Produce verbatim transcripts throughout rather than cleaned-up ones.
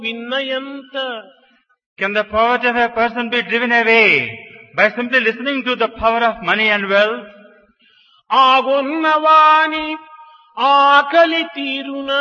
విన్నయంత Can the poverty of a person be driven away by simply listening to the power of money and wealth? ఆగొన్నవాని ఆకలి తీరున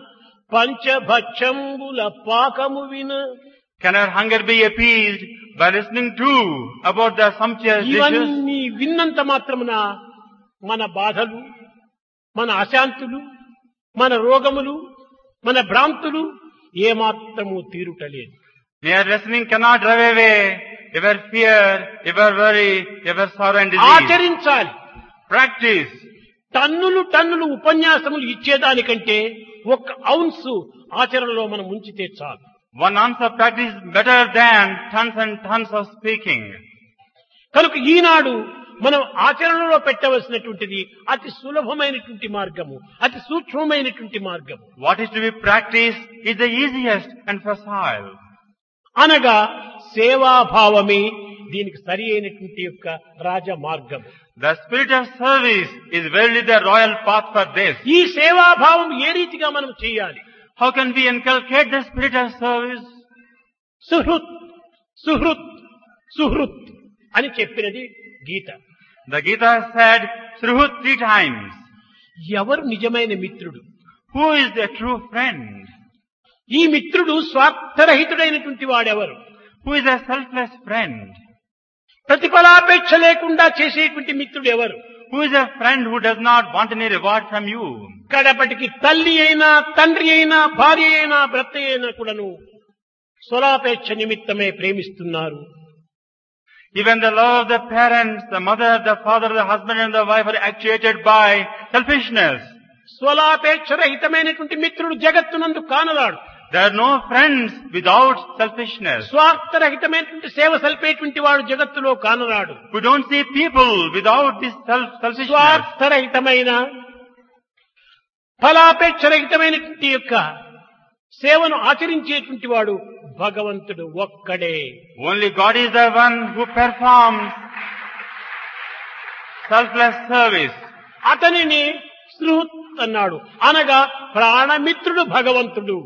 పంచభక్షంబుల పాకము విన Can our hunger be appeased by listening to about the sumptuous dishes? ఇవన్నీ విన్నంత మాత్రమున మన బాధలు, మన అశాంతులు, మన రోగములు, మన భ్రాంతులు ఏమాత్రము తీరుటలేదు. Mere listening cannot drive away your fear, your worry, your sorrow and disease. ఆచరించాలి. Practice. టన్నులు టన్నులు ఉపన్యాసములు ఇచ్చేదానికంటే ఒక ఔన్స్ ఆచరణలో మనం ఉంచితే చాలు. One ounce of practice is better than tons and tons of speaking. కనుక ఈనాడు మనం ఆచరణలో పెట్టవలసినటువంటిది అతి సులభమైనటువంటి మార్గము, అతి సూక్ష్మమైనటువంటి మార్గము. What is to be practiced is the easiest and facile. అనగా సేవాభావమే దీనికి సరి అయినటువంటి యొక్క రాజ మార్గం. The spirit of service is verily the royal path for this. ఈ సేవాభావం ఏ రీతిగా మనం చేయాలి? How can we inculcate the spirit of service? Suhrit Suhrit Suhrit అని చెప్పినది గీత. The Gita said, Sruhut three times. ఎవరు నిజమైన మిత్రుడు? Who is the true friend? ఈ మిత్రుడు స్వార్థరహితుడైనటువంటి వాడెవరు? Who is a selfless friend? ప్రతిఫలాపేక్ష లేకుండా చేసేటువంటి మిత్రుడు ఎవరు? Who is a friend who does not want any reward from you? కడపటికి తల్లి అయినా, తండ్రి అయినా, భార్య అయినా, భర్త అయినా కూడాను స్వలాపేక్ష నిమిత్తమే ప్రేమిస్తున్నారు. Even the love of the parents, the mother, the father, the husband and the wife are actuated by selfishness. స్వలాపేక్ష రహితమైనటువంటి మిత్రుడు జగత్తునందు కానరాడు. There are no friends without selfishness. స్వార్థరహితమైనటువంటి సేవ సల్పేటువంటి వాడు జగత్తులో కానరాడు. We don't see people without this self selfishness. స్వార్థరహితమైన ఫలాపేక్ష రహితమైనటువంటి యొక్క సేవను ఆచరించేటువంటి వాడు భగవంతుడు ఒక్కడే. Only God is the one who performs selfless service. అతనిని సృహత్ అన్నాడు, అనగా ప్రాణమిత్రుడు భగవంతుడు.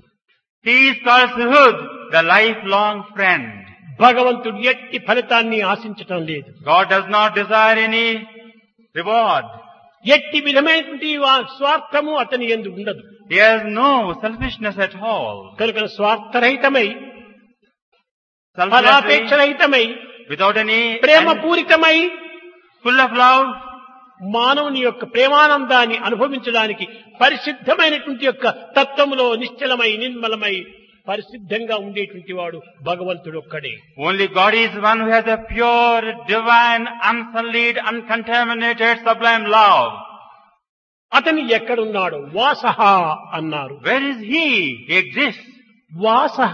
He is called Suhud, the lifelong friend. భగవంతుడు ఎట్టి ఫలితాన్ని ఆశించటం లేదు. God does not desire any reward. ఎట్టి విధమైనటువంటి స్వార్థము అతని యందు ఉండదు. He has no selfishness at all. కనుక స్వార్థరహితమై, Selflessly, ఫలాపేక్షరహితమై, without any, ప్రేమపూరితమై, full of love, మానవుని యొక్క ప్రేమానందాన్ని అనుభవించడానికి పరిశుద్ధమైనటువంటి యొక్క తత్వములో నిశ్చలమై, నిర్మలమై, పరిశుద్ధంగా ఉండేటువంటి వాడు భగవంతుడు ఒక్కడే. only God is one who has a pure, divine, unsullied, uncontaminated, sublime love. అతని ఎక్కడున్నాడు? వాసహ అన్నారు. Where is He? He exists. వాసహ,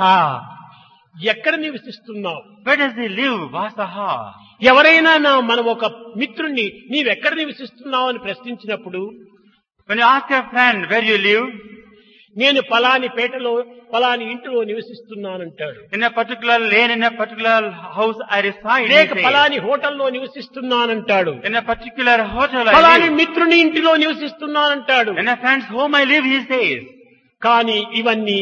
ఎక్కడ నివసిస్తున్నావు? Where does He live? Vasaha. ఎవరైనా నా మనం ఒక మిత్రుణ్ణి నీవెక్కడ నివసిస్తున్నావు అని ప్రశ్నించినప్పుడు, When you ask a friend, where you live? నేను పలాని పేటలో పలాని ఇంటిలో నివసిస్తున్నానంటాడు. In a particular lane, in a particular house I reside. he లేక says. పలాని హోటల్లో నివసిస్తున్నానంటాడు. In a particular hotel I Palani live. మిత్రుని ఇంటిలో నివసిస్తున్నానంటాడు. In a friend's home I live, he says. కానీ ఇవన్నీ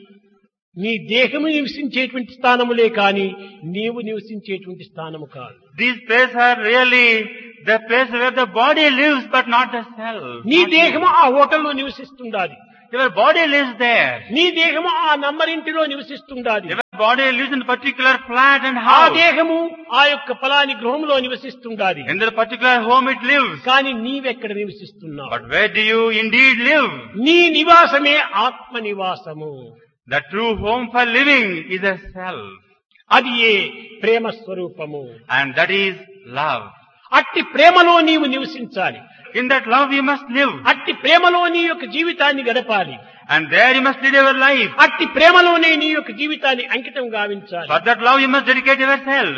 నీ దేహము నివసించేటువంటి స్థానములే కాని నీవు నివసించేటువంటి స్థానము కాదు. These places are really the place where the body lives but not the self. నీ Not దేహము you. ఆ హోటల్లో నివసిస్తుండాలి. Your body lives there. నీ దేహము ఆ నంబరింటిలో నివసిస్తుండాలి. Your body lives in a particular flat and ఆ house. దేహము ఆ యొక్క పలాని గృహంలో నివసిస్తుండాలి. In the particular home it lives. కానీ నీవెక్కడ నివసిస్తున్నావు? But where do you indeed live? నీ నివాసమే ఆత్మ నివాసము. The true home for living is a self. అది ఏ ప్రేమ స్వరూపము. And that is love. అట్టి ప్రేమలో నీవు నివసించాలి. In that love you must live. అట్టి ప్రేమలో నీ యొక్క జీవితాన్ని గడపాలి. And there you must lead your life. అట్టి ప్రేమలోనే నీ యొక్క జీవితాన్ని అంకితం గావించాలి. For that love you must dedicate yourself.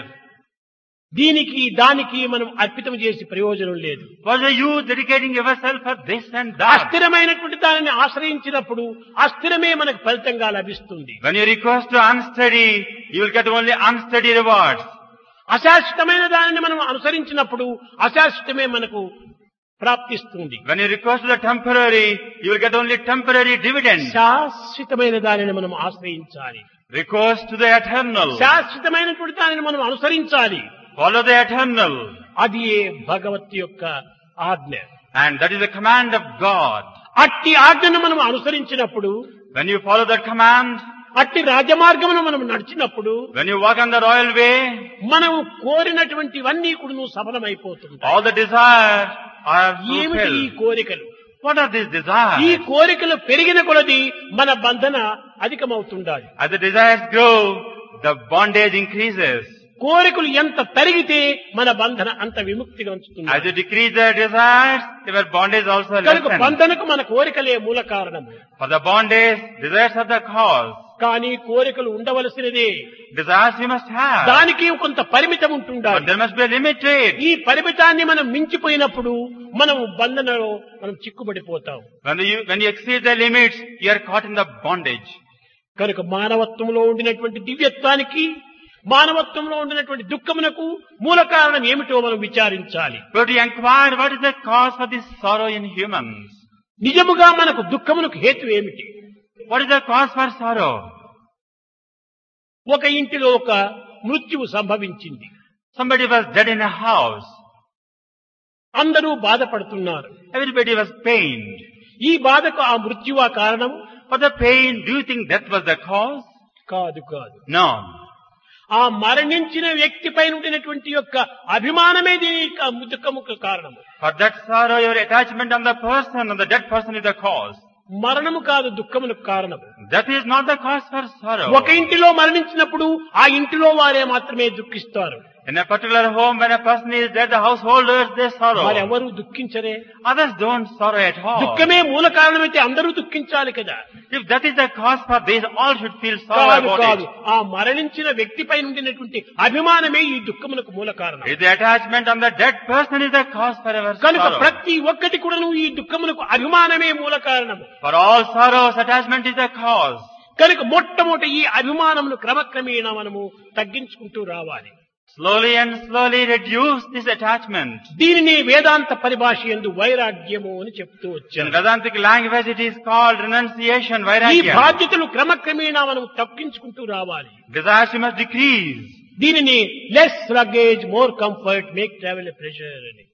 దీనికి దానికి మనం అర్పితం చేసి ప్రయోజనం లేదు. Was you dedicating yourself for this and that? అస్థిరమైనటువంటి దానిని ఆశ్రయించినప్పుడు అస్థిరమే మనకు ఫలితంగా లభిస్తుంది. When you request to unsteady, you will get only unsteady rewards. అశాశ్వతమైన దానిని మనం అనుసరించినప్పుడు అశాశ్వతమే మనకు ప్రాప్తిస్తుంది. When you request the temporary, you will get only temporary dividend. శాశ్వతమైన దానిని మనం ఆశ్రయించాలి. Recourse to the eternal. శాశ్వతమైనటువంటి దానిని మనం అనుసరించాలి. Follow the eternal. అది భగవత్ యొక్క ఆజ్ఞ. And that is the command of God. అట్టి ఆజ్ఞను మనం అనుసరించినప్పుడు, When you follow that command, అట్టి రాజమార్గమును మనం నడిచినప్పుడు, when you walk on the royal way, మనం కోరినటువంటివన్నీ కూడా సఫలమైపోతుంటాయి. all the desires are ఏమిటి ఈ fulfilled. కోరికలు? What are these desires? ఈ కోరికలు పెరిగిన కొలది మన బంధన అధికమవుతుండాలి. As the desires grow, the bondage increases. కోరికలు ఎంత తరిగితే మన బంధన అంత విముక్తిగా ఉంచుతుంది. As you decrease the desires, your bondage also కనుక lessens. బంధనకు మన కోరికలే మూల కారణము. For the bondage, desires are the cause. కానీ కోరికలు ఉండవలసినదే. Desires you must have. దానికి కొంత పరిమితం But ఉంటుండాలి. there must be a limit to it. ఈ పరిమితాన్ని మనం మించిపోయినప్పుడు మనం బంధనలో మనం చిక్కుబడిపోతాం. When you, when you exceed the limits, you are caught in the bondage. కనుక మానవత్వంలో ఉండినటువంటి దివ్యత్వానికి, మానవత్వంలో ఉండినటువంటి దుఃఖమునకు మూల కారణం ఏమిటో మనం విచారించాలి. But you inquire, what is the cause for this sorrow in humans? నిజముగా మనకు దుఃఖమునకు హేతు ఏమిటి? What is the cause for sorrow? ఒక ఇంటిలో ఒక మృత్యువు సంభవించింది. Somebody was dead in a house. అందరూ బాధపడుతున్నారు. Everybody was pained. ఈ బాధకు ఆ మృత్యువా కారణం? For the pain, do you think death was the cause? కాదు కాదు. No. ఆ మరణించిన వ్యక్తి పైన ఉండినటువంటి యొక్క అభిమానమే దీనికి ఆ దుఃఖముకు కారణము. For that sorrow, your attachment on the person, on the dead person is the cause. మరణము కాదు దుఃఖమునకు కారణము. That is not the cause for sorrow. ఒక ఇంటిలో మరణించినప్పుడు ఆ ఇంటిలో వారే మాత్రమే దుఃఖిస్తారు. In a particular home, when a person is dead, the householders, they sorrow. మరి ఎవరు దుఃఖించరే? Others don't sorrow at all. దుఃఖమే మూల కారణమైతే అందరూ దుఃఖించాలి కదా. If that is the cause for this, all should feel sorrow కాదు about కాదు. it. ఆ మరణించిన వ్యక్తి పైన ఉండినటువంటి అభిమానమే ఈ దుఃఖమునకు మూల కారణం. If the attachment on the dead person is the cause for our కనుక sorrow. ప్రతి ఒక్కటి కూడా ఈ దుఃఖమునకు అభిమానమే మూల కారణం. For all sorrows, attachment is the cause. కనుక మొట్టమొదటి ఈ అభిమానమును క్రమక్రమేణా మనము తగ్గించుకుంటూ రావాలి. Slowly and slowly reduce this attachment. దీనిని వేదాంత పరిభాష యందు వైరాగ్యము అని చెప్తూ In వచ్చాను. Vedantic language, it is called renunciation, ఈ vairagya. బాధ్యతలు క్రమక్రమేణా మనం తగ్గించుకుంటూ రావాలి. Desires you must decrease. దీనిని less luggage more comfort make travel a pressure అని.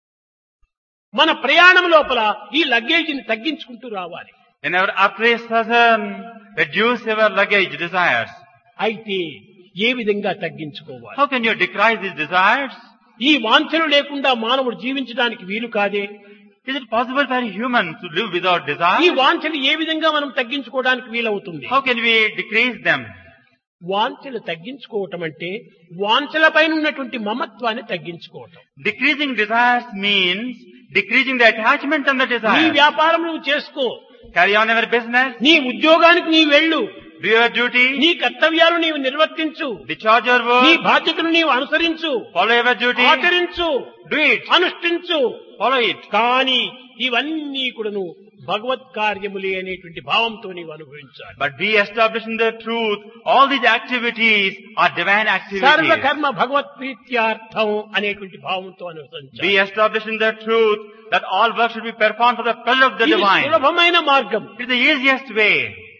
మన ప్రయాణం లోపల ఈ లగేజ్ ని తగ్గించుకుంటూ రావాలి. In our après season, reduce your luggage desires. అయితే ఏ విధంగా తగ్గించుకోవాలి? How can you decrease these desires? ఈ వాంఛలు లేకుండా మానవుడు జీవించడానికి వీలు కాదే. Is it possible for humans to live without ఈ desire? వాంఛలు ఏ విధంగా మనం తగ్గించుకోవడానికి వీలవుతుంది? How can we decrease them? వాంఛలు తగ్గించుకోవటం అంటే వాంఛల పైన ఉన్నటువంటి మమత్వాన్ని తగ్గించుకోవటం. Decreasing desires means decreasing the attachment on the నీ desire. వ్యాపారం నువ్వు చేసుకో, Carry on your business, నీ ఉద్యోగానికి నీ వెళ్ళు, do your duty, నీ కర్తవ్యాలు నీవు నిర్వర్తించు, discharge your నీ work, బాధ్యతలు నీవు అనుసరించు, follow your duty, ఆచరించు, do it, అనుష్ఠించు. follow it. కానీ ఇవన్నీ కూడాను భగవత్ కార్యములే అనేటువంటి భావంతో నీవు అనుభవించాలి. But be established in the truth, all these activities are divine activities. సర్వకర్మ భగవత్ ప్రీత్యార్థం అనేటువంటి భావంతో Be అనుసరించాలి. established in the truth that all work should be performed for the pleasure of the ఇది divine. సులభమైన మార్గం. It is the easiest way.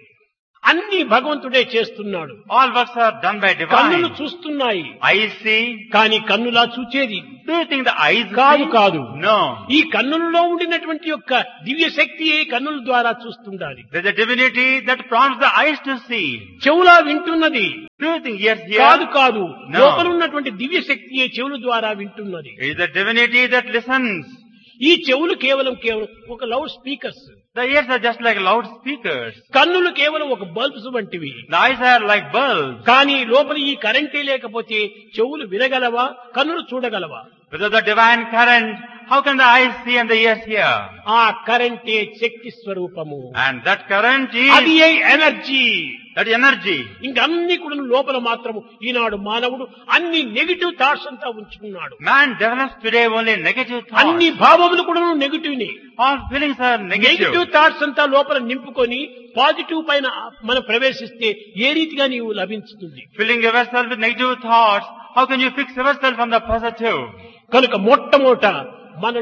అన్ని భగవంతుడే చేస్తున్నాడు. All works are done by కన్నులు divine. చూస్తున్నాయి, Eyes see. కానీ కన్నులా చూచేది Do you think the eyes కాదు see? కాదు. No. ఈ కన్నులలో ఉండినటువంటి యొక్క దివ్య శక్తి కన్నుల ద్వారా చూస్తుండాలి. There's a divinity that prompts the eyes to see. చెవులా వింటున్నది Do you think ears కాదు hear? కాదు. No. లోపల ఉన్నటువంటి దివ్య శక్తి చెవుల ద్వారా వింటున్నది. It is the divinity that listens. ఈ చెవులు కేవలం కేవలం ఒక loud speakers. The ears are just like loudspeakers. కన్నులు కేవలం ఒక బల్బ్స్ వంటివి. The eyes are like bulbs. కానీ లోపల ఈ కరెంటే లేకపోతే చెవులు వినగలవా, కన్నులు చూడగలవా? Without the divine current, how can the eyes see and the ears hear? ఆ కరెంటే శక్తి స్వరూపము. And that current అది is ఎనర్జీ. that energy. ఇంకా అన్ని కూడా లోపల మాత్రము ఈనాడు మానవుడు అన్ని నెగిటివ్ థాట్స్ అంతా ఉంచుకున్నాడు. Man develops today only negative అన్ని thoughts. భావములు కూడా నెగిటివ్ ని. All feelings are negative negative. Thoughts అంతా లోపల నింపుకొని పాజిటివ్ పైన మనం ప్రవేశిస్తే ఏ రీతిగా నీవు లభించుతుంది? Filling yourself with negative thoughts, how can you fix yourself on the positive? కనుక మొట్టమొదట మనలో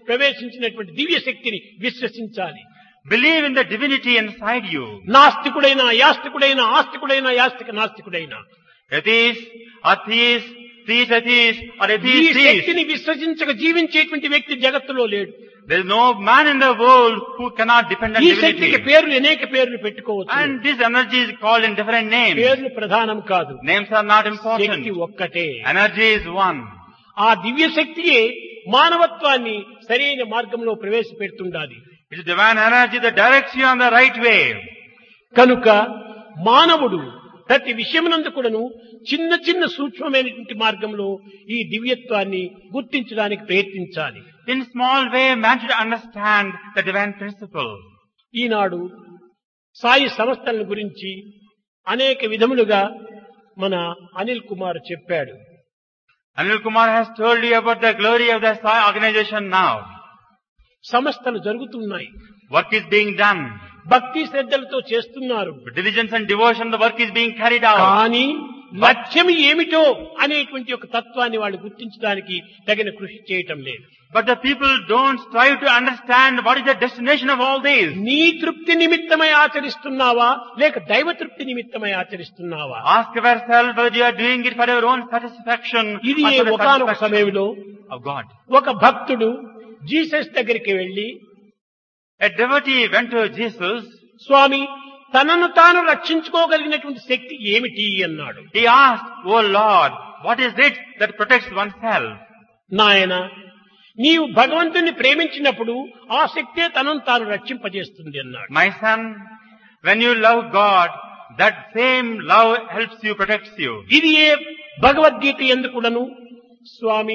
ప్రవేశించినటువంటి దివ్య శక్తిని విశ్వసించాలి. Believe in the divinity inside you. నాస్తికుడైనా యాస్తికుడైనా ఆస్తికుడైనా Yastika నాస్తికుడైనా Atheist, atheist, theist, atheist, or ఈ atheist, theist. శక్తిని విశ్వసించక జీవించేటువంటి వ్యక్తి జగత్తులో లేడు. There is no man in the world who cannot depend on ఈ శక్తికి divinity. పేర్లు అనేక పేర్లు పెట్టుకోవచ్చు. And this energy is called in different names. పేర్లు ప్రధానం కాదు. Names are not Shakti important. ఒక్కటే. Energy is one. ఆ దివ్య శక్తియే మానవత్వాన్ని సరైన మార్గంలో ప్రవేశపెడుతుండాలి. It is divine energy that directs you on the right way. కనుక మానవుడు ప్రతి విషయమునందు కూడాను చిన్న చిన్న సూక్ష్మమైనటువంటి మార్గంలో ఈ దివ్యత్వాన్ని గుర్తించడానికి ప్రయత్నించాలి. In small way, man should understand the divine principle. ఈనాడు సాయి సంస్థల గురించి అనేక విధములుగా మన అనిల్ కుమార్ చెప్పాడు. Anil Kumar has told you about the glory of the Sai organization now. సంస్థలు జరుగుతున్నాయి. Work is being done. భక్తి శ్రద్ధలతో చేస్తున్నారు. With diligence and devotion, the work is being carried out. కానీ లక్ష్యం ఏమిటో అనేటువంటి ఒక తత్వాన్ని వాళ్ళు గుర్తించడానికి తగిన కృషి చేయటం లేదు. But the people don't strive to understand what is the destination of all this. నీ తృప్తి నిమిత్తమై ఆచరిస్తున్నావా లేక దైవ తృప్తి నిమిత్తమై ఆచరిస్తున్నావా? Ask yourself whether you are doing it for your own satisfaction ఇది or for the ఒకానొక satisfaction సమయంలో of God. ఒక భక్తుడు జీసస్ దగ్గరికి వెళ్లి, A devotee went to Jesus. స్వామి, తనను తాను రక్షించుకోగలిగినటువంటి శక్తి ఏమిటి అన్నాడు. He asked, "Oh Lord, what is it that protects oneself?" నాయన, నీవు భగవంతుని ప్రేమించినప్పుడు ఆ శక్తే తనను తాను రక్షింపజేస్తుంది అన్నాడు. My son, when you love God, that same love helps you, protects you. ఇది ఏ భగవద్గీత ఎందుకుడను, స్వామి,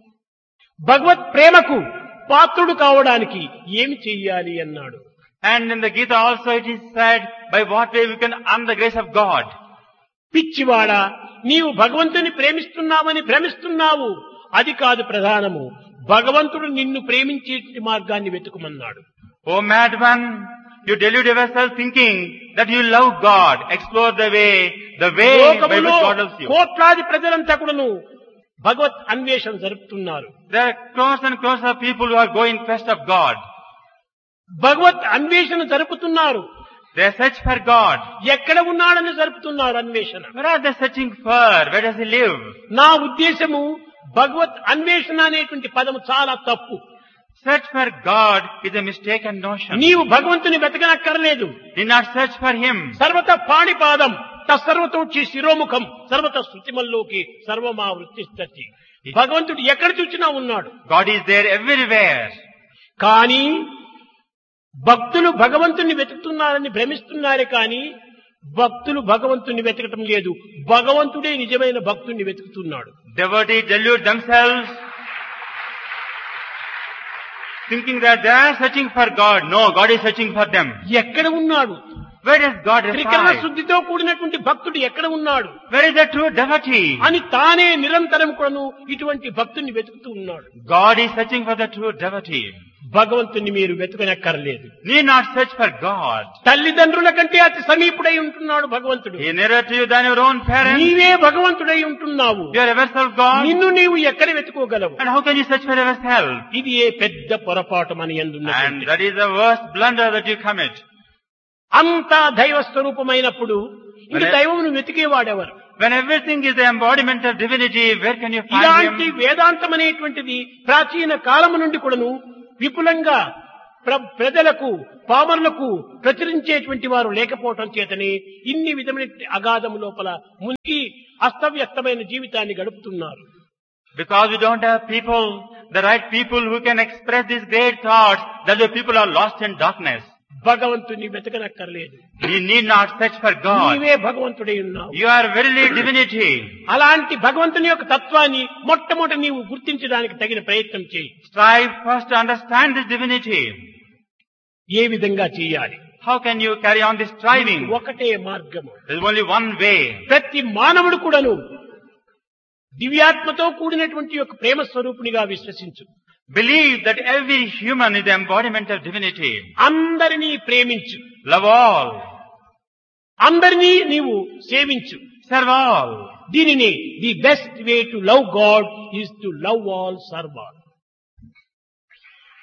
భగవత్ ప్రేమకు పాత్రుడు కావడానికి ఏమి చెయ్యాలి అన్నాడు. And in the Gita also it is said, by what way we can earn the grace of God. పిచ్చివాడా, నీవు భగవంతుని ప్రేమిస్తున్నావని భ్రమిస్తున్నావు. అది కాదు ప్రధానము. భగవంతుడు నిన్ను ప్రేమించే మార్గాన్ని వెతుకుమన్నాడు. Oh madman, you delude yourself thinking that you love God. Explore the way, the way by which లోకములో God loves you. కోట్లాది ప్రజలంతా కూడాను భగవత్ అన్వేషణ జరుపుతున్నారు. There are crores and crores of people who are going quest of God. భగవత్ అన్వేషణ జరుపుతున్నారు. They search for God. ఎక్కడ ఉన్నాడని జరుపుతున్నారు అన్వేషణ. Where are they searching for? Where does he live? నా ఉద్దేశము భగవత్ అన్వేషణ అనేటువంటి పదము చాలా తప్పు. Search for God is a mistaken notion. నీవు భగవంతుని వెతకనక్కర్లేదు. Need not search for him. సర్వత పాణిపాదం తత్సర్వతోచి శిరోముఖం సర్వత శృతిమల్లోకి సర్వమా వృత్తిస్తతి. భగవంతుడు ఎక్కడ చూచినా ఉన్నాడు. God is there everywhere. కానీ భక్తులు భగవంతుని వెతుకుతున్నారని భ్రమిస్తున్నారే కానీ భక్తులు భగవంతుని వెతకటం లేదు. భగవంతుడే నిజమైన భక్తుని వెతుకుతున్నాడు. Devotees delude themselves thinking that they are searching for God. No, God is searching for them. ఎక్కడ ఉన్నాడు? Where does God త్రికరణ reside? శుద్ధితో కూడినటువంటి భక్తుడు ఎక్కడ ఉన్నాడు Where is the true devotee? అని తానే నిరంతరం కూడాను ఇటువంటి భక్తుని వెతుకుతూ ఉన్నాడు. God is searching for the true devotee. భగవంతుని మీరు వెతుకనక్కర్లేదు. Need not search for God. తల్లిదండ్రుల కంటే అతి సమీపుడై ఉంటున్నాడు భగవంతుడు. He is nearer to you than your own parents. నీవే భగవంతుడై ఉంటున్నావు. You are a vessel of God. నిన్ను నీవు ఎక్కడ వెతుకోగలవు? And how can you search for yourself? ఇది ఏ పెద్ద పొరపాటు మన యందున్నది. And that is the worst blunder that you commit. అంతా దైవ స్వరూపమైనప్పుడు ఇంక దైవమును వెతికేవాడెవరు? When everything is the embodiment of divinity, where can you find ఇలాంటి him? వేదాంతం అనేటువంటిది ప్రాచీన కాలము నుండి కూడాను విపులంగా ప్ర- ప్రజలకు పామరులకు ప్రచురించేటువంటి వారు లేకపోవటం చేతనే ఇన్ని విధమైన అగాధము లోపల మునిగి అస్తవ్యస్తమైన జీవితాన్ని గడుపుతున్నారు. Because we don't have people, the right people who can express these great thoughts, that the people are lost in darkness. భగవంతుని వెతకనక్కర్లేదు. You need not search for God. నీవే భగవంతుడై ఉన్నావు. You are verily divinity. అలాంటి భగవంతుని యొక్క తత్వాన్ని మొట్టమొదటి నీవు గుర్తించడానికి తగిన ప్రయత్నం చేయి. Strive first to understand this divinity. ఏ విధంగా చేయాలి? How can you carry on this striving? ఒకటే మార్గము. There is only one way. ప్రతి మానవుడు కూడాను దివ్యాత్మతో కూడినటువంటి యొక్క ప్రేమ స్వరూపునిగా విశ్వసించు. Believe that every human is the embodiment of divinity. అందరినీ ప్రేమించు. Love all. అందరినీ నీవు సేవించు. Serve all. దీనిని the best way to love God is to love all, serve all.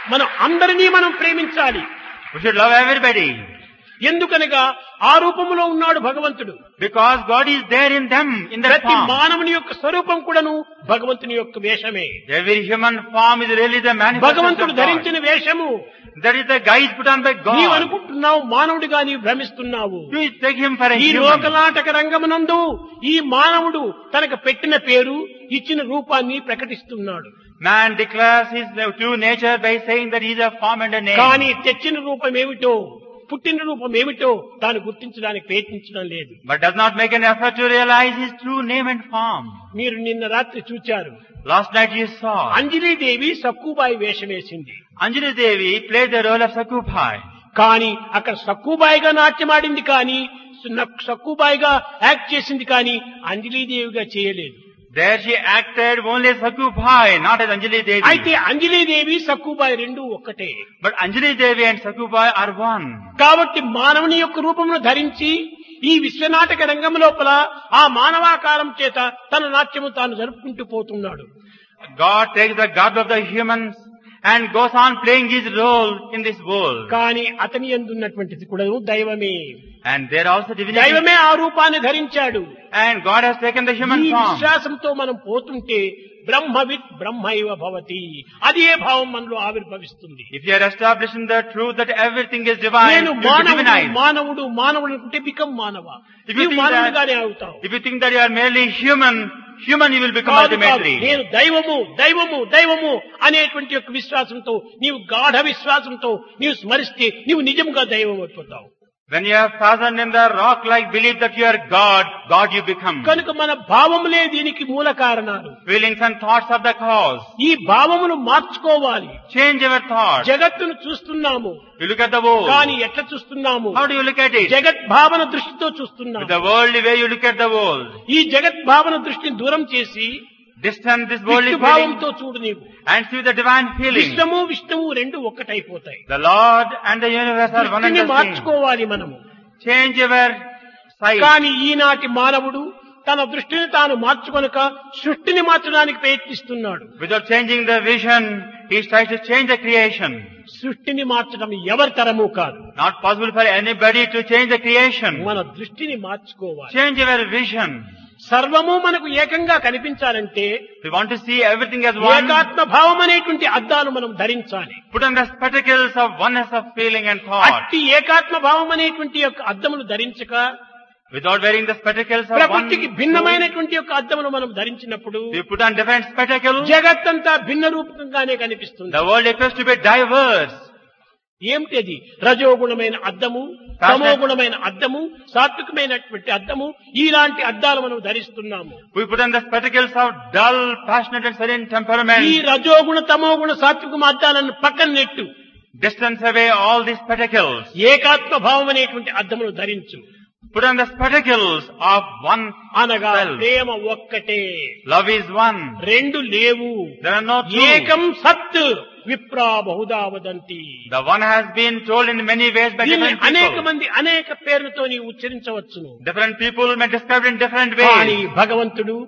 మనం అందరినీ మనం ప్రేమించాలి. We should love everybody. ఎందుకనగా ఆ రూపంలో ఉన్నాడు భగవంతుడు. Because God is there in them, in their ప్రతి form. మానవుని యొక్క స్వరూపం కూడాను భగవంతుని యొక్క వేషమే. Every human form is really the manifestation భగవంతుడు of God. ధరించిన వేషము. That is the guise put on by నీవు God. అనుకుంటున్నావు మానవుడిగా నీవు భ్రమిస్తున్నావు. You take him for a ఈ human. లోకనాటక రంగమునందు ఈ మానవుడు తనకు పెట్టిన పేరు ఇచ్చిన రూపాన్ని ప్రకటిస్తున్నాడు. Man declares his true nature by saying that he is a form and a name. కానీ తెచ్చిన రూపం ఏమిటో, పుట్టిన రూపం ఏమిటో తాను గుర్తించడానికి ప్రయత్నించడం లేదు. But does not make an effort to realize his true name and form. మీరు నిన్న రాత్రి చూచారు, Last night you saw Anjali Devi Sakkubai వేషం వేసింది. Anjali Devi played the role of Sakubai. కానీ అక్కడ సక్కుబాయిగా నాట్యమాడింది, కానీ సక్కుబాయిగా యాక్ట్ చేసింది, కానీ అంజలీదేవిగా చేయలేదు. There she acted only as Sakubai, not as Anjali Devi. అయితే అంజలీదేవి సక్కుబాయి రెండు ఒక్కటే. But Anjali Devi and Sakubai are one. కాబట్టి మానవుని యొక్క రూపమును ధరించి ఈ విశ్వనాటక రంగం లోపల ఆ మానవాకారం చేత తన నాట్యము తాను జరుపుకుంటూ పోతున్నాడు. God takes the garb of the humans and goes on playing his role in this world. కానీ అతని యందున్నటువంటిది కూడా దైవమే. And there also divinity. దైవమే ఆ రూపాన్ని ధరించాడు. And God has taken the human ఈ form. విశ్వాసంతో మనం పోతుంటే బ్రహ్మవిత్ బ్రహ్మైవ భవతి, అదే భావం మనలో ఆవిర్భవిస్తుంది. If you are establishing the truth that everything is divine, నేను you will be మానవుడు divinized. మానవుడు మానవుడు అనుకుంటే బికమ్ మానవ. If you నీవు think మానవుడిగానే that, అవుతావు. if you think that you are merely human, human you will become కాదు, కాదు. ultimately. నేను దైవము దైవము దైవము అనేటువంటి యొక్క విశ్వాసంతో నీవు గాఢ విశ్వాసంతో నీవు స్మరిస్తే నీవు నిజంగా దైవం అయిపోతావు. When you have fastened in the rock like belief that you are God, God you become. కనుక మన భావములే దీనికి మూల కారణాలు. Feelings and thoughts are the cause. ఈ భావమును మార్చుకోవాలి. Change your thoughts. జగత్తును చూస్తున్నాము, You look at the world. కానీ ఎట్లా చూస్తున్నాము? How do you look at it? జగత్ భావన దృష్టితో With చూస్తున్నాము. the worldly way you look at the world. ఈ జగత్ భావన దృష్టిని దూరం చేసి Distance this worldly Vishnu feeling భావంతో చూడు నీవు. and see the divine feeling. విశ్వము విష్ణువు రెండు ఒక్కటైపోతాయి. The Lord and the universe are one and దృష్టిని the same. మార్చుకోవాలి మనము. Change your sight. కానీ ఈనాటి మానవుడు తన దృష్టిని తాను మార్చుకొనక సృష్టిని మార్చడానికి ప్రయత్నిస్తున్నాడు. Without changing the vision, he tries to change the creation. సృష్టిని మార్చడం ఎవరి తరము కాదు. Not possible for anybody to change the creation. మన దృష్టిని మార్చుకోవాలి. Change your vision. సర్వము మనకు ఏకంగా కనిపించాలంటే We want to see everything as one. ఏకాత్మ భావం అనేటువంటి అద్దాలు మనం ధరించాలి. Put on the spectacles of oneness of feeling and thought. అట్టి ఏకాత్మ భావం అనేటువంటి యొక్క అద్దములు ధరించక Without wearing the spectacles of one. ప్రకృతికి భిన్నమైనటువంటి యొక్క అద్దములు మనం ధరించినప్పుడు We put on different spectacles. జగత్తంతా భిన్న రూపంగానే కనిపిస్తుంది. The world appears to be diverse. ఏమిటది? రజోగుణమైన అద్దము, తమోగుణమైన అద్దము, సాత్వికమైనటువంటి అద్దము, ఇలాంటి అద్దాలు మనం ధరిస్తున్నాము. We put on the spectacles of dull, passionate and serene temperament. ఈ రజోగుణ తమోగుణ సాత్వికం అద్దాలను పక్కన net. Distance away all these spectacles. ఏకాత్మ భావం అనేటువంటి అద్దమును ధరించు. Put on the spectacles of one అనగా self. ప్రేమ ఒక్కటే, Love is one. రెండు లేవు. There are no two. ఏకం సత్ విప్రా Bahuda వదంతి. The one has been told in many ways by దీన్ని different అనేక people. మంది అనేక పేర్లతో నీవు ఉచ్చరించవచ్చును. Different people may describe it in different కానీ ways. భగవంతుడు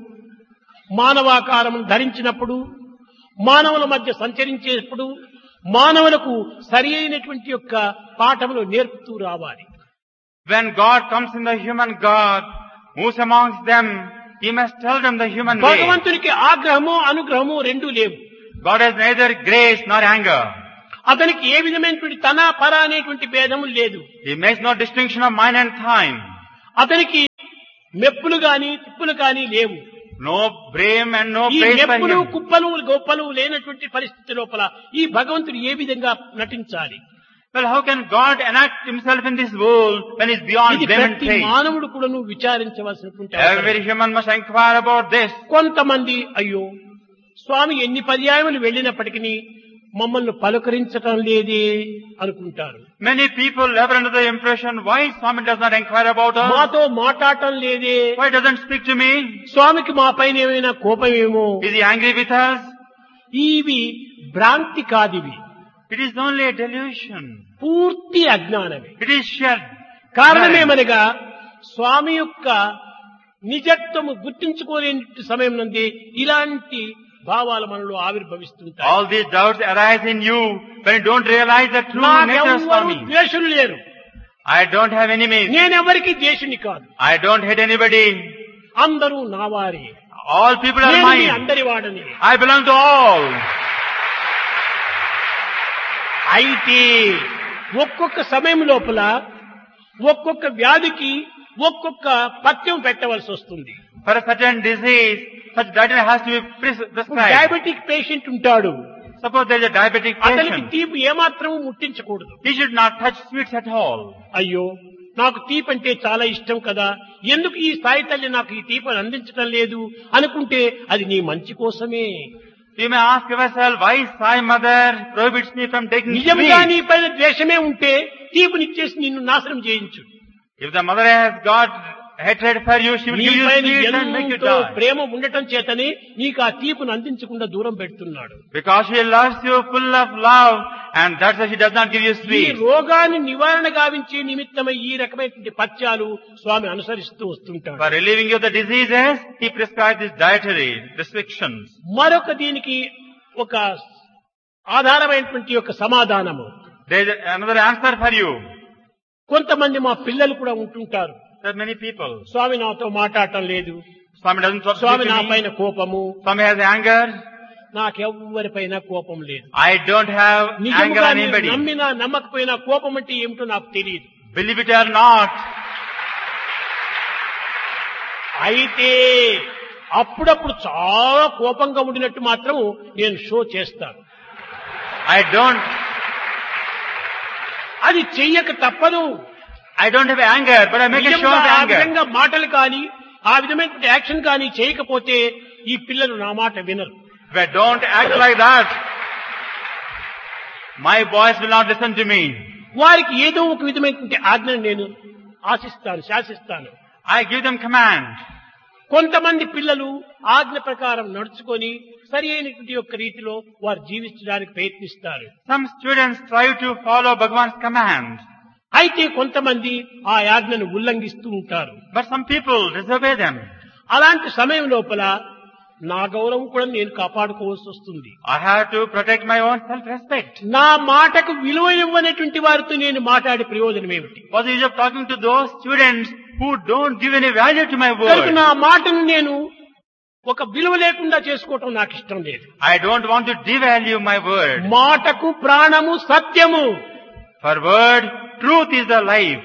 మానవాకారం ధరించినప్పుడు, మానవుల మధ్య సంచరించేటప్పుడు మానవులకు సరి అయినటువంటి యొక్క పాఠములు నేర్పుతూ రావాలి. When God comes in the human God, moves amongst them, He must tell them the human way. భగవంతునికి ఆగ్రహము అనుగ్రహము రెండూ లేవు. God has neither grace nor anger. అతనికి ఏ విధమైనటువంటి తన పర అనేటువంటి భేదము లేదు. He makes no distinction of mind and time. అతనికి మెప్పులు గాని తిప్పులు గాని లేవు. No blame and no ఈ praise for మెప్పులు him. కుప్పలు గొప్పలు లేనటువంటి పరిస్థితి లోపల ఈ భగవంతుడు ఏ విధంగా నటించాలి? Well, how can God enact himself in this world when he's beyond ఇది blame and ప్రతి praise? మానవుడు కూడా నువ్వు విచారించవలసినటువంటి అవసరం. Every human must inquire about this. కొంతమంది అయ్యో స్వామి ఎన్ని పర్యాయములు వెళ్ళినప్పటికీ మమ్మల్ని పలకరించటం లేదే అనుకుంటారు. Many people live under the impression, why Swami does not inquire about us? మాతో మాట్లాడటం లేదే, Why doesn't speak to me? స్వామికి మా పైన ఏమైనా కోపమేమో. Is he angry with us? ఇవి భ్రాంతి కాదివి, It is only a delusion. పూర్తి అజ్ఞానమే. It is sheer. కారణమేమనగా స్వామి యొక్క నిజత్వము గుర్తించుకోలేని సమయం నుండి ఇలాంటి భావాలు మనలో ఆవిర్భవిస్తుంటాయి. All these doubts arise in you when you don't realize the true nature of నాకెవ్వరూ Swami. ద్వేషులు లేరు. I don't have enemies. నేనెవరికి ద్వేషుని కాదు. I don't hate anybody. అందరూ నా వారే. All people are నేను మీ mine. అందరి వాడని. I belong to all. అయితే ఒక్కొక్క సమయం లోపల ఒక్కొక్క వ్యాధికి ఒక్కొక్క పథ్యం పెట్టవలసి వస్తుంది. For a certain disease, such diet has to be pres- prescribed. Diabetic patient ఉంటాడు. Suppose there is a diabetic అతనికి patient. తీపి ఏమాత్రం ముట్టించకూడదు. He should not touch sweets at all. అయ్యో నాకు తీపి అంటే చాలా ఇష్టం కదా, ఎందుకు ఈ సాయి తల్లి నాకు ఈ తీపని అందించడం లేదు అనుకుంటే అది నీ మంచి కోసమే. You may ask yourself, why Sai Mother prohibits me from taking నిజంగా నీ sweets? పైన ద్వేషమే ఉంటే తీపినిచ్చేసి నిన్ను నాశనం చేయించు. If the mother has got hatred for you, she will నీ give you పైన sweets and make you ఎంతో die. ప్రేమ ఉండటం చేతనే నీకు ఆ తీపును అందించకుండా దూరం పెడుతున్నాడు. Because she loves you full of love, and that's why she does not give you ఈ sweets. రోగాన్ని నివారణ గావించే నిమిత్తమై ఈ రకమైనటువంటి పథ్యాలు స్వామి అనుసరిస్తూ వస్తుంటాడు. For relieving you of the diseases, he prescribes these dietary restrictions. మరొక దీనికి ఒక ఆధారమైనటువంటి ఒక సమాధానము. There is another answer for you. కొంతమంది మా పిల్లలు కూడా ఉంటుంటారు. There are many people. స్వామి నాతో మాట్లాడటం లేదు, Swami doesn't talk Swamy to నా me. పైన కోపము, Swami has anger. నాకెవ్వరిపైన కోపం లేదు. I don't have anger నిజంగా on నేను anybody. నమ్మినా నమ్మకపోయినా కోపం అంటే ఏమిటో నాకు తెలియదు. Believe it or not, అయితే అప్పుడప్పుడు చాలా కోపంగా ఉండినట్టు మాత్రం నేను షో చేస్తాను. I don't, అది చెయ్యక తప్పదు. I don't have anger, but I make a show నిజంగా of ఆ anger. విధంగా మాటలు కానీ ఆ విధమైన యాక్షన్ కానీ చేయకపోతే ఈ పిల్లలు నా మాట వినరు. If I don't act like that, my boys will not listen to me. వారికి ఏదో ఒక విధమైనటువంటి ఆజ్ఞను నేను ఆశిస్తాను, శాసిస్తాను. I give them command. కొంతమంది పిల్లలు ఆజ్ఞ ప్రకారం నడుచుకొని సరి అయినటువంటి యొక్క రీతిలో వారు జీవించడానికి ప్రయత్నిస్తారు. Some students try to follow Bhagavan's command, అయితే కొంతమంది ఆ ఆజ్ఞను ఉల్లంఘిస్తూ ఉంటారు. but some people disobey them. అలాంటి సమయం లోపల నా గౌరవం కూడా నేను కాపాడుకోవాల్సి వస్తుంది. I have to protect my own self-respect. నా మాటకు విలువ ఇవ్వనటువంటి వారితో నేను మాట్లాడే ప్రయోజనం ఏమిటి? What's the use of talking to those students who don't give any value to my కనుక word? నా మాటను నేను ఒక విలువ లేకుండా చేసుకోవటం నాకు ఇష్టం లేదు. I don't want to devalue my word. మాటకు ప్రాణము సత్యము. For word, truth is the life.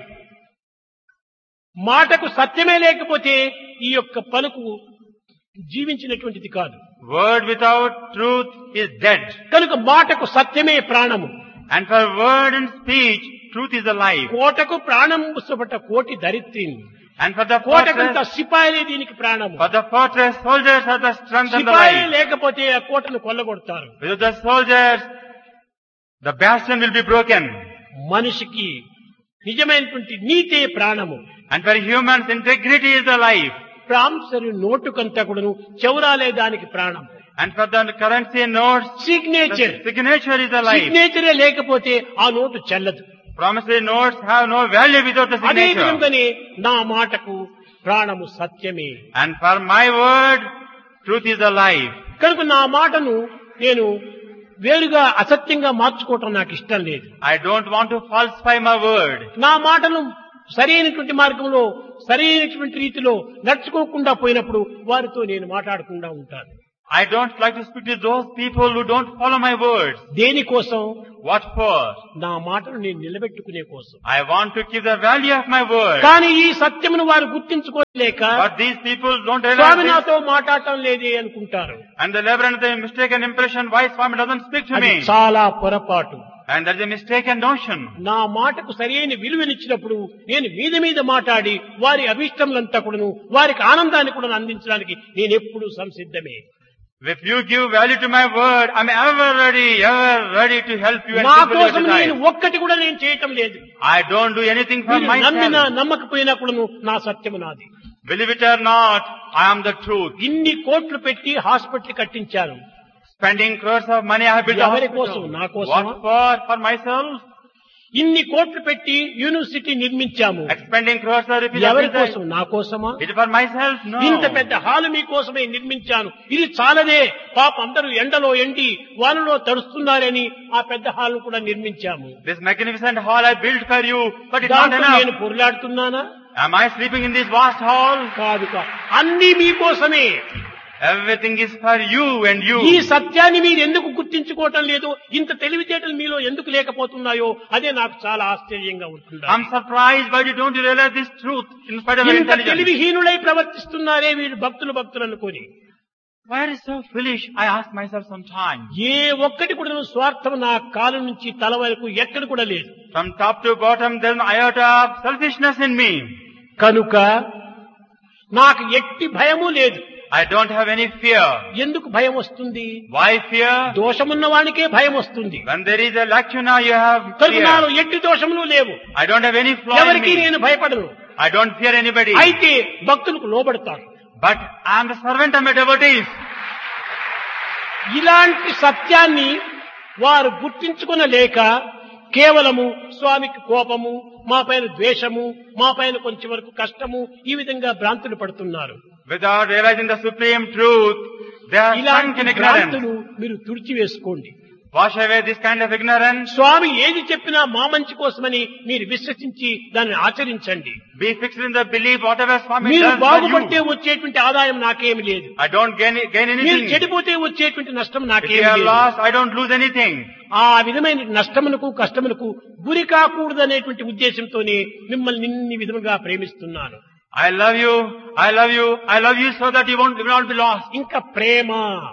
మాటకు సత్యమే లేకపోతే ఈ యొక్క పలుకు జీవించినటువంటిది కాదు. Word without truth is dead. కనుక మాటకు సత్యమే ప్రాణము. And for word and speech, truth is the life. కోటకు ప్రాణం పుస్తపట కోటి దరిత్రి. And for the కోటకంత fortress, సిపాయిలే దీనికి ప్రాణము. for the fortress, soldiers are the strength and the Sipayi life. లేకపోతే ఆ కోటను కొల్లగొడతారు. Without the soldiers, the bastion will be broken. మనిషికి నిజమైనటువంటి నీతే ప్రాణము. And for humans, integrity is the life. ప్రాంసరి నోటుకంతా కూడాను చౌరాలే దానికి ప్రాణం. And for the currency notes, signature the signature is the life. సిగ్నేచరే లేకపోతే ఆ నోటు చెల్లదు. Promissory notes have no value without the అదే signature. విధంగానే నా మాటకు ప్రాణము సత్యమే. And for my word, truth is the life. కనుక నా మాటను నేను వేరుగా అసత్యంగా మార్చుకోవటం నాకు ఇష్టం లేదు. I don't want to falsify my word. నా మాటను సరైనటువంటి మార్గంలో సరైనటువంటి రీతిలో నడుచుకోకుండా పోయినప్పుడు వారితో నేను మాట్లాడకుండా ఉంటాను. I don't like to speak to those people who don't follow my words. దేనికోసం? What for? నా మాటను నేను నిలబెట్టుకునే కోసం. I want to keep the value of my word. కానీ ఈ సత్యమును వారు గుర్తించుకోలేక But these people don't Swamy realize this. నాతో మాట్లాడటం లేదే అనుకుంటారు. And they live under the mistaken impression why Swami doesn't speak to అది me. చాలా పొరపాటు. And that's a mistaken notion. నా మాటకు సరైన విలువనిచ్చినప్పుడు నేను మీద మీద మాట్లాడి వారి అభిష్టములంతా కూడాను వారికి ఆనందాన్ని కూడా అందించడానికి నేను ఎప్పుడూ సంసిద్ధమే. If you give value to my word, I'm ever ready, ever ready to help you and నా fulfill your కోసం నేను desires. ఒక్కటి కూడా నేను చేయటం లేదు. I don't do anything for మీరు నమ్మినా myself. నమ్మకపోయినా కూడాను నా సత్యము నాది. Believe it or not, I am the truth. ఇన్ని కోట్లు పెట్టి హాస్పిటల్ కట్టించారు. Spending crores of money, I have built a ఎవరి కోసం? hospital. నా కోసమా? What for? For myself? ఇన్ని కోట్లు పెట్టి university నిర్మించాము. Expending crores of rupees. ఎవరి కోసం? నా కోసమా? Is it for myself? No. ఇంత పెద్ద హాలు మీకోసమే నిర్మించాను. ఇది చాలదే, పాప అందరూ ఎండలో ఎండి వానలో తడుస్తున్నారని ఆ పెద్ద హాల్ కూడా నిర్మించాము. This magnificent hall I built for you, but it's not దాంట్లో నేను enough. పొరులాడుతున్నానా? Am I sleeping in this vast hall? కాదు కాదు, అన్ని మీకోసమే. Everything is for you and you. ఈ సత్యాన్ని మీరు ఎందుకు గుర్తించుకోవటం లేదు? ఇంత తెలివితేటలు మీలో ఎందుకు లేకపోతున్నాయో అదే నాకు చాలా ఆశ్చర్యంగా ఉంటుంది. I'm surprised why you don't realize this truth in spite of your ఇంత intelligence. తెలివిహీనులై ప్రవర్తిస్తున్నారే వీరు భక్తులు భక్తులు అనుకొని. Why are you so foolish? I ask myself sometimes. ఏ ఒక్కటి కూడా స్వార్థం నా కాలు నుంచి తల వరకు ఎక్కడ కూడా లేదు. From top to bottom there's an iota of selfishness in me. కనుక నాకు ఎట్టి భయము లేదు. I don't have any fear. ఎందుకు భయం వస్తుంది? Why fear? దోషమున్న వానికే భయం వస్తుంది. When there is a lacuna you have కనుక fear. నాలో ఎట్టి దోషములు లేవు. I don't have any flaw in ఎవరికి me. నేను భయపడను. I don't fear anybody. అయితే భక్తులకు లోబడతాను. But I am the servant of my devotees. ఇలాంటి సత్యాన్ని వారు గుర్తించుకొనలేక కేవలము స్వామికి కోపము, మా పైన ద్వేషము, మా పైన కొంచెం వరకు కష్టము, ఈ విధంగా భ్రాంతులు పడుతున్నారు. Without realizing the supreme truth, they are sunk ఇలాంటి in ignorance. భ్రాంతులు మీరు తుడిచివేసుకోండి. Wash away this kind of ignorance. స్వామి ఏది చెప్పినా మా మంచి కోసమని మీరు విశ్వసించి దాన్ని ఆచరించండి. Be fixed in the belief whatever Swami మీరు does for బాగుపడితే you. వచ్చేటువంటి ఆదాయం నాకేమి లేదు. I don't gain, gain మీరు anything. చెడిపోతే వచ్చేటువంటి నష్టం If you నాకేమి are లేదు. lost, I don't lose anything. ఆ విధమైన నష్టములకు కష్టములకు గురి కాకూడదనేటువంటి ఉద్దేశంతోనే మిమ్మల్ని ఇన్ని విధముగా ప్రేమిస్తున్నాను. I love you, I love you, I love you so that you won't, you will not be lost. ఇంకా ప్రేమ,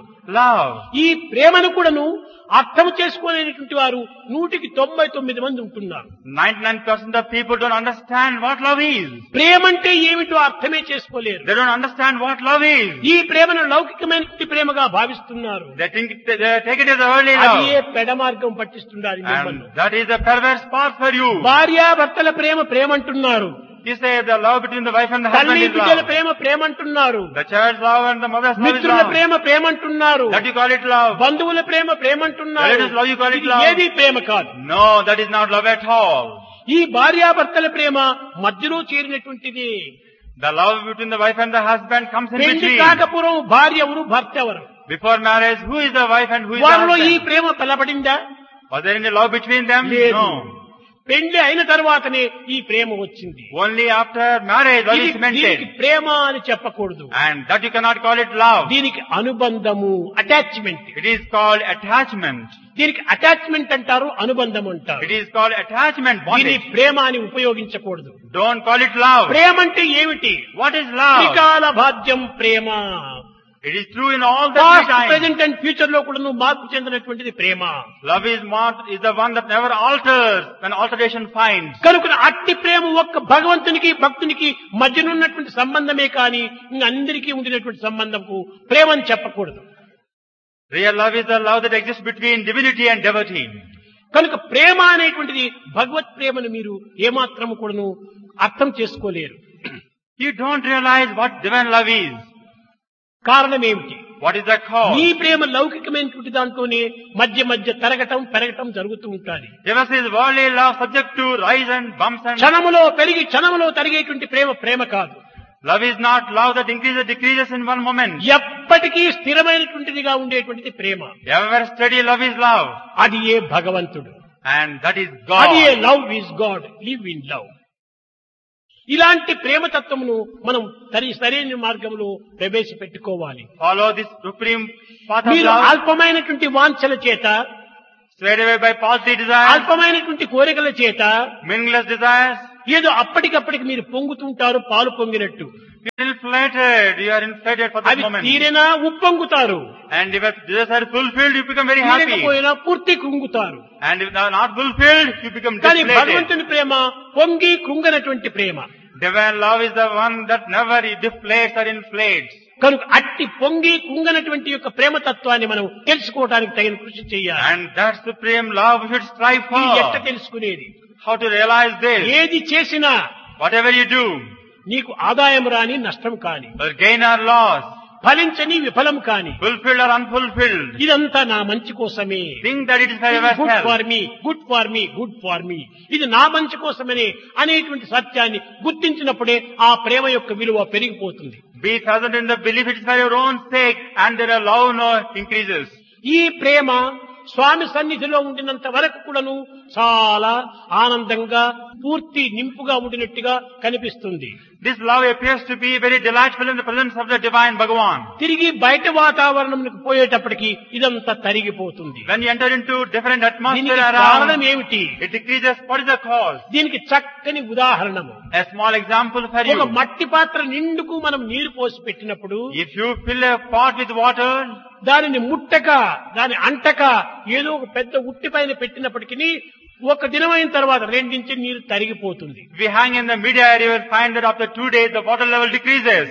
Love. ఈ ప్రేమను కూడాను అర్థం చేసుకోలేనటువంటి వారు నూటికి తొంభై తొమ్మిది మంది ఉంటున్నారు. ninety-nine percent of people don't understand what love is. ప్రేమ అంటే ఏమిటో అర్థమే చేసుకోలేరు. They don't understand what love is. ఈ ప్రేమను లౌకికమైన ప్రేమగా భావిస్తున్నారు. They think, they take it as a worldly అది ఏ love. పెడ మార్గం పట్టిస్తున్నారు మిమ్మల్ని. And that is a perverse path for you. భార్యాభర్తల ప్రేమ ప్రేమంటున్నారు. You say the love between the wife and the husband తల్లి is బిడ్డల love. Prema ప్రేమంటున్నారు. The child's love and the mother's love is మిత్రుల love. Prema ప్రేమంటున్నారు. That you call it love. బంధువుల ప్రేమ ప్రేమంటున్నారు. Relatives love, you call it ఇది love. ఏది ప్రేమ కాదు. No, that is not love at all. ఈ భార్యాభర్తల ప్రేమ మధ్యలో చేరినటువంటిది. The love between the wife and the husband comes in పెళ్లి between. కాకపురం భార్య ఎవరు, భర్త ఎవరు? Before marriage, who is the wife and who is the వారిలో ఈ husband? Prema బలపడిందా? Was there any love between them? లేదు. No. పెళ్లి అయిన తర్వాతనే ఈ ప్రేమ వచ్చింది. Only after marriage love ఇది is cemented. దీనికి ప్రేమ అని చెప్పకూడదు. And that you cannot call it love. దీనికి అనుబంధము, attachment. It is called attachment. దీనికి అటాచ్మెంట్ అంటారు, అనుబంధం అంటారు. It is called attachment, దీని bondage. ప్రేమ అని ఉపయోగించకూడదు. Don't call it love. ప్రేమ అంటే ఏమిటి? What is love? త్రికాల భాగ్యం ప్రేమ. It is true in all the past, three times. Present and future లో కూడా నువ్వు మార్పు చెందినటువంటిది ప్రేమ. Love is not, is the one that never alters when alteration finds. కనుక అట్టి ప్రేమ ఒక్క భగవంతునికి భక్తునికి మధ్యనున్నటువంటి సంబంధమే కానీ ఇంక అందరికీ ఉండినటువంటి సంబంధంకు ప్రేమ అని చెప్పకూడదు. Real love is the love that exists between divinity and devotee. కనుక ప్రేమ అనేటువంటిది భగవత్ ప్రేమను మీరు ఏమాత్రము కూడాను అర్థం చేసుకోలేరు. You don't realize what divine love is. కారణం ఏమిటి? What is the cause? నీ ప్రేమ లౌకికమైనటువంటి దాంట్లోనే మధ్య మధ్య తరగటం పెరగటం జరుగుతూ ఉంటుంది. Devotee is worldly love subject to rise and bumps and... క్షణములో పెరిగి క్షణములో తరిగేటువంటి ప్రేమ ప్రేమ కాదు. Love is not love that increases, decreases in one moment. ఎప్పటికీ స్థిరమైనటువంటిదిగా ఉండేటువంటిది ప్రేమ. Ever steady love is love. అది ఏ భగవంతుడు. And that is అది ఏ God. Love is God, live in love. ఇలాంటి ప్రేమతత్వమును మనం సరి సరైన మార్గంలో ప్రవేశపెట్టుకోవాలి. Follow this supreme path of మీరు love. అల్పమైనటువంటి వాంఛల చేత, Swayed away by paltry desires, అల్పమైనటువంటి కోరికల చేత meaningless desires. ఏదో అప్పటికప్పటికి మీరు పొంగుతుంటారు పాలు పొంగినట్టు. You are inflated. You are inflated for that అవి moment. తీరేనా ఉప్పొంగుతారు. And if the desires are fulfilled, you become very happy. తీరకపోయినా పూర్తి కృంగుతారు. And if they are not fulfilled, you become కానీ deflated. భగవంతుని ప్రేమ పొంగి కృంగనటువంటి ప్రేమ. Divine love is the one that never deflates or inflates. కనుక అట్టి పొంగి కుంగనటువంటి యొక్క ప్రేమతత్వాన్ని మనం తెలుసుకోవడానికి తగిన కృషి చేయాలి. And that supreme love we should strive ఇది ఎట్ట for. తెలుసుకునేది? How to realize this? ఏది చేసినా Whatever you do, నీకు ఆదాయం రాని నష్టం కాని, whether gain or loss, ఫలించని విఫలం కాని, fulfilled or unfulfilled, ఇదంతా నా మంచి కోసమే, think that it is for good yourself. For me, good for me, good for me, ఇది నా మంచి కోసమనే అనేటువంటి సత్యాన్ని గుర్తించినప్పుడే ఆ ప్రేమ యొక్క విలువ పెరిగిపోతుంది. Be present in the belief it is for your own sake, and their love no increases. ఈ ప్రేమ స్వామి సన్నిధిలో ఉండినంత వరకు కూడాను చాలా ఆనందంగా పూర్తి నింపుగా ఉండినట్టుగా కనిపిస్తుంది. This love appears to be very delightful in the presence of the divine Bhagavan. తిరిగి బయట వాతావరణంకు పోయేటప్పటికి ఇదంతా తరిగిపోతుంది. When you enter into different atmosphere దీనికి కారణం around, ఏమిటి? it decreases. What is the cause? దీనికి చక్కని ఉదాహరణము, A small example for ఒక you. మట్టి పాత్ర నిండుకు మనం నీరు పోసి పెట్టినప్పుడు If you fill a pot with water, దానిని ముట్టక దాని అంటక ఏదో ఒక పెద్ద ఉట్టి పైన పెట్టినప్పటికీ ఒక దినమైన తర్వాత రెండించి నీరు తరిగిపోతుంది. if we hang in the mid-air, you will find that after two days the water level decreases.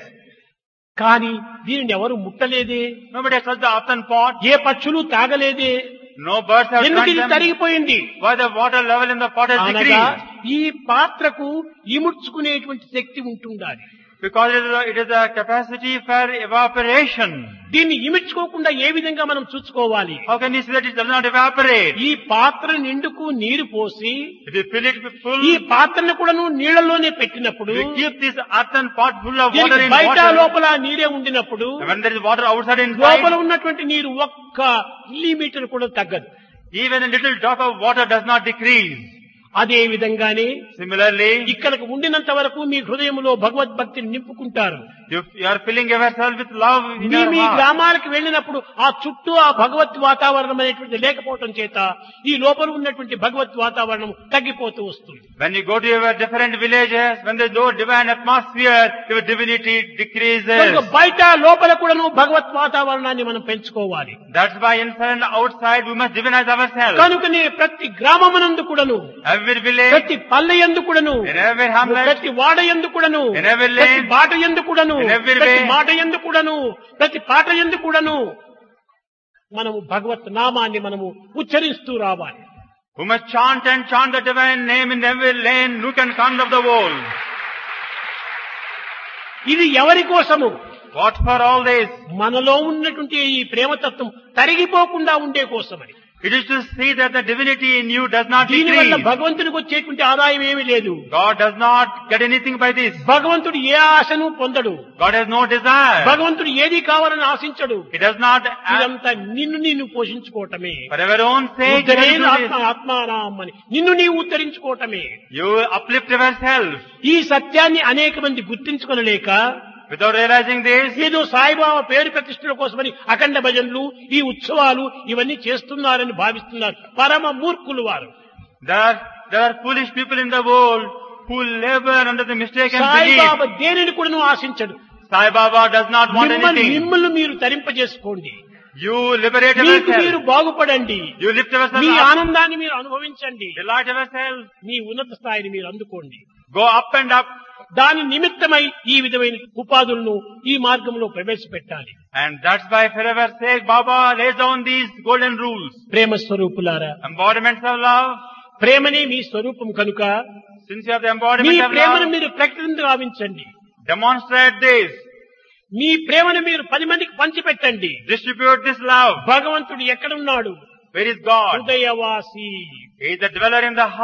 కానీ దీనిని ఎవరు ముట్టలేదే, Nobody has touched the earthen pot. ఏ పక్షులు తాగలేదే, No birds have ఎందుకు drunk ఇది them. తరిగిపోయింది? Why the water level in the pot has అనగా decreased? ఈ పాత్రకు ఇముడ్చుకునేటువంటి శక్తి ఉంటుండాలి. Because it is, a, it is a capacity for evaporation. దీన్ని ఇమిడ్చుకోకుండా ఏ విధంగా మనం చూసుకోవాలి? How can you say that it does not evaporate? ఈ పాత్ర నిండుకు నీరు పోసి If you fill it with full, ఈ పాత్రను కూడాను నీళ్లలోనే పెట్టినప్పుడు, if you keep this earthen pot full of water దీనికి in బయట water, లోపల నీరే ఉండినప్పుడు when there is water outside లోపల inside, ఉన్నటువంటి నీరు ఒక్క మిల్లీమీటర్ కూడా తగ్గదు. even a little drop of water does not decrease. అదే విధంగానే Similarly, ఇక్కడికి ఉండినంత వరకు మీ హృదయంలో భగవద్భక్తిని నింపుకుంటారు. if you are filling yourself with love in me your me heart, గ్రామాలకు వెళ్ళినప్పుడు ఆ చుట్టూ ఆ భగవత్ వాతావరణం అనేటువంటి లేకపోవటం చేత ఈ లోపల ఉన్నటువంటి భగవత్ వాతావరణం తగ్గిపోతూ వస్తుంది. when you go to your different villages, when there is no divine atmosphere, your divinity decreases. కనుక బయట లోపల కూడాను భగవత్ వాతావరణాన్ని మనం పెంచుకోవాలి. That's why inside and outside we must divinize ourselves. కనుకనే ప్రతి గ్రామమునందు కూడాను, Every village, ప్రతి పల్లె యందు కూడాను, in every hamlet, ప్రతి వాడ యందు కూడాను, in every ప్రతి lane, బాట యందు కూడాను, in every ప్రతి way, మాట యందు కూడాను, ప్రతి పాట యందు కూడాను మనము భగవత్ నామాన్ని మనము ఉచ్చరిస్తూ రావాలి. we must chant and chant the divine name in every lane, nook and corner of the world. ఇది ఎవరి కోసము? What for all this? మనలో ఉన్నటువంటి ఈ ప్రేమతత్వం తరిగిపోకుండా ఉండే కోసమని. It is to see that the divinity in you does not దీనివల్ల decrease. భగవంతునికి వచ్చేటువంటి ఆదాయం ఏమీ లేదు. God does not get anything by this. భగవంతుడు ఏ ఆశను పొందడు. God has no desire. భగవంతుడు ఏది కావాలని ఆశించడు. He does not ask ఇదంతా నిన్ను నిన్ను పోషించుకోవటమే. for our own sake. You ఉద్ధరేణ do ఆత్మ this. ఆత్మానామని నిన్ను నీవు ఉద్ధరించుకోవటమే. You uplift yourself. ఈ సత్యాన్ని అనేక మంది గుర్తించుకొనలేక Without realizing this, ఏదో సాయిబాబా పేరు ప్రతిష్టల కోసమని అఖండ భజనలు, ఈ ఉత్సవాలు ఇవన్నీ చేస్తున్నారని భావిస్తున్నారు. పరమ మూర్ఖులు వారు. there are, there are foolish people in the world who labor under the mistaken Saibaba belief. దేనిని కూడా ఆశించడు. Sai Baba does not want మిమ్మల్ని anything. మిమ్మల్ని మీరు తరింపజేసుకోండి. You liberate మీకు మీరు yourself. బాగుపడండి. You lift yourself me up. ఆనందాన్ని మీరు అనుభవించండి. Delight yourself. మీ ఉన్నత స్థాయిని మీరు అందుకోండి. Go up and up. దాని నిమిత్తమై ఈ విధమైన ఉపాధులను ఈ మార్గంలో ప్రవేశపెట్టాలి. And that's why for our sake Baba lays down these golden rules. ప్రేమ స్వరూపులారా, Embodiments of love. ప్రేమనే మీ స్వరూపం కనుక Since you have the me embodiment of ప్రేమను love, మీరు ప్రకటించావించండి. demonstrate this. మీ ప్రేమను మీరు పది మందికి పంచిపెట్టండి. Distribute this love. భగవంతుడు ఎక్కడున్నాడు? Where is God? హృదయవాసి. He is the dweller in the heart.